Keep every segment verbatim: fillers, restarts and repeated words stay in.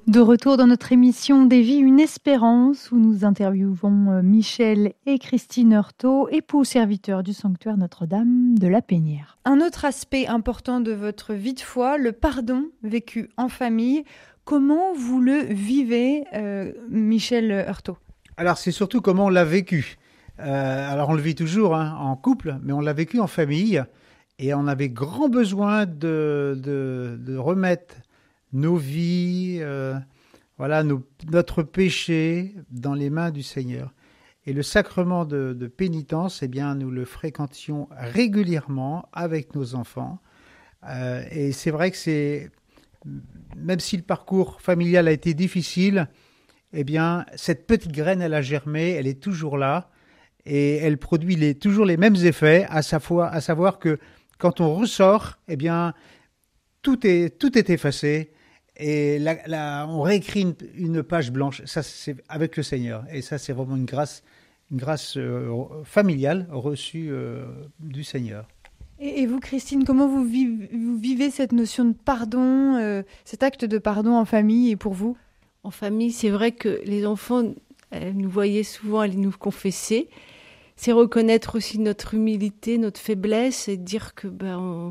De retour dans notre émission Des vies, une espérance, où nous interviewons Michel et Christine Heurtaud, époux serviteurs du sanctuaire Notre-Dame de la Pénière. Un autre aspect important de votre vie de foi, le pardon vécu en famille. Comment vous le vivez, euh, Michel Heurtaud ? Alors c'est surtout comment on l'a vécu. Euh, alors on le vit toujours hein, en couple, mais on l'a vécu en famille. Et on avait grand besoin de, de, de remettre nos vies, euh, voilà, nos, notre péché dans les mains du Seigneur. Et le sacrement de, de pénitence, eh bien, nous le fréquentions régulièrement avec nos enfants. Euh, et c'est vrai que c'est, même si le parcours familial a été difficile, eh bien, cette petite graine, elle a germé, elle est toujours là, et elle produit les, toujours les mêmes effets, à, sa foi, à savoir que quand on ressort, eh bien, tout est, tout est effacé. Et là, là, on réécrit une, une page blanche, ça c'est avec le Seigneur. Et ça c'est vraiment une grâce, une grâce euh, familiale reçue euh, du Seigneur. Et, et vous, Christine, comment vous vivez, vous vivez cette notion de pardon, euh, cet acte de pardon en famille et pour vous ? En famille, c'est vrai que les enfants nous voyaient souvent aller nous confesser. C'est reconnaître aussi notre humilité, notre faiblesse et dire que ben on,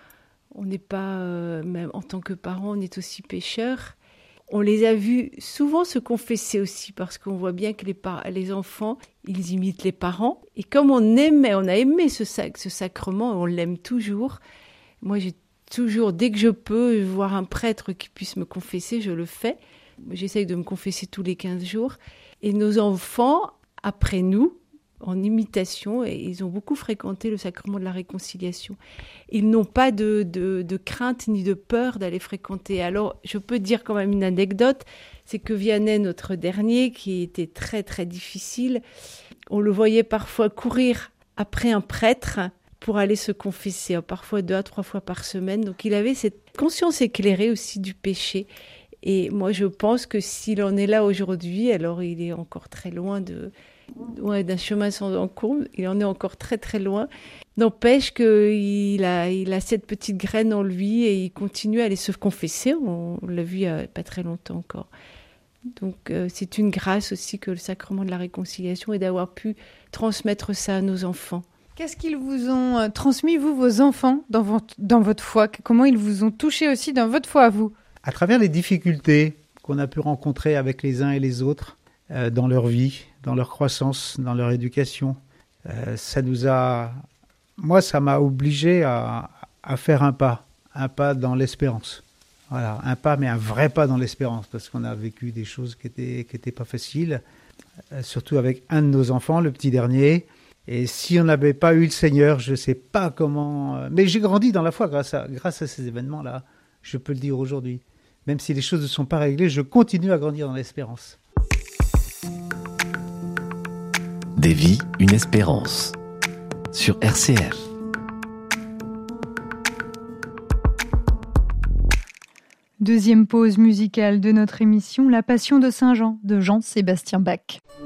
On n'est pas, euh, même en tant que parents, on est aussi pécheurs. On les a vus souvent se confesser aussi, parce qu'on voit bien que les, par- les enfants, ils imitent les parents. Et comme on aimait, on a aimé ce, sac- ce sacrement, on l'aime toujours. Moi, j'ai toujours, dès que je peux voir un prêtre qui puisse me confesser, je le fais. J'essaye de me confesser tous les quinze jours. Et nos enfants, après nous, en imitation, et ils ont beaucoup fréquenté le sacrement de la réconciliation. Ils n'ont pas de, de, de crainte ni de peur d'aller fréquenter. Alors, je peux dire quand même une anecdote, c'est que Vianney, notre dernier, qui était très très difficile, on le voyait parfois courir après un prêtre pour aller se confesser, parfois deux à trois fois par semaine. Donc, il avait cette conscience éclairée aussi du péché. Et moi, je pense que s'il en est là aujourd'hui, alors il est encore très loin de... Ouais, d'un chemin sans encombre, il en est encore très très loin. N'empêche qu'il a, il a cette petite graine en lui et il continue à aller se confesser. On, on l'a vu il n'y a pas très longtemps encore. Donc euh, c'est une grâce aussi que le sacrement de la réconciliation et d'avoir pu transmettre ça à nos enfants. Qu'est-ce qu'ils vous ont euh, transmis, vous, vos enfants, dans votre, dans votre foi ? Comment ils vous ont touché aussi dans votre foi à vous ? À travers les difficultés qu'on a pu rencontrer avec les uns et les autres euh, dans leur vie, dans leur croissance, dans leur éducation. Euh, ça nous a... Moi, ça m'a obligé à, à faire un pas, un pas dans l'espérance. Voilà, un pas, mais un vrai pas dans l'espérance, parce qu'on a vécu des choses qui étaient, qui étaient pas faciles, euh, surtout avec un de nos enfants, le petit dernier. Et si on n'avait pas eu le Seigneur, je ne sais pas comment... Euh, mais j'ai grandi dans la foi grâce à, grâce à ces événements-là, je peux le dire aujourd'hui. Même si les choses ne sont pas réglées, je continue à grandir dans l'espérance. Des vies, une espérance. Sur R C F. Deuxième pause musicale de notre émission, La Passion de Saint Jean, de Jean-Sébastien Bach.